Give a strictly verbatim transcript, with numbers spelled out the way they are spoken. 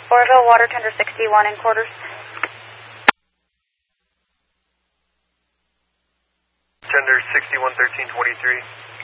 Floresville, water tender sixty-one in quarters. Tender sixty-one thirteen twenty-three.